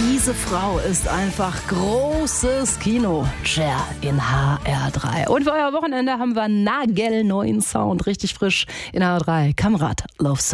Diese Frau ist einfach großes Kino. Cher in HR3. Und für euer Wochenende haben wir nagelneuen Sound, richtig frisch in HR3. Kamerad Love Song.